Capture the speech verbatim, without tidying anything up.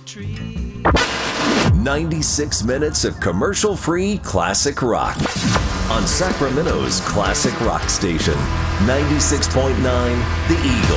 tree. ninety-six minutes of commercial-free classic rock on Sacramento's classic rock station, ninety-six point nine The Eagle.